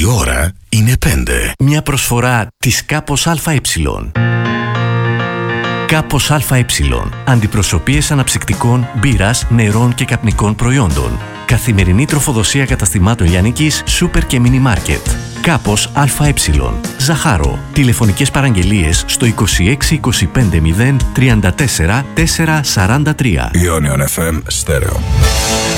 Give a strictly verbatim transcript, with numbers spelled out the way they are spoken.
ώρα είναι πέντε. Μια προσφορά της Κάπος ΑΕ. Κάπος ΑΕ. Αντιπροσωπείες αναψυκτικών, μπύρας, νερών και καπνικών προϊόντων. Καθημερινή τροφοδοσία καταστημάτων λιανικής, σούπερ και μίνι μάρκετ. Κάπος ΑΕ. Ζαχάρο. Τηλεφωνικές παραγγελίες στο είκοσι έξι είκοσι πέντε μηδέν τριάντα τέσσερα τετρακόσια σαράντα τρία. Ionion εφ εμ Στέρεο.